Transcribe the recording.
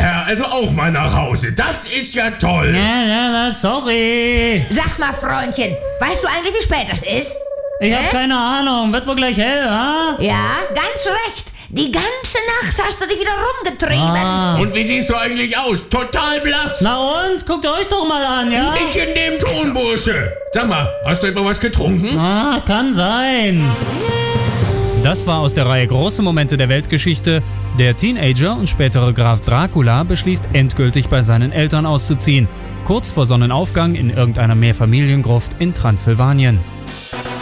Herr also auch mal nach Hause. Das ist ja toll. Ja, sorry. Sag mal, Freundchen, weißt du eigentlich, wie spät es ist? Ich hab keine Ahnung. Wird wohl gleich hell, ha? Ja, ganz recht. Die ganze Nacht hast du dich wieder rumgetrieben. Und wie siehst du eigentlich aus? Total blass. Na und? Guckt euch doch mal an, ja? Nicht in dem Ton, Bursche. Sag mal, hast du etwa was getrunken? Kann sein. Das war aus der Reihe Große Momente der Weltgeschichte. Der Teenager und spätere Graf Dracula beschließt endgültig bei seinen Eltern auszuziehen. Kurz vor Sonnenaufgang in irgendeiner Mehrfamiliengruft in Transsilvanien.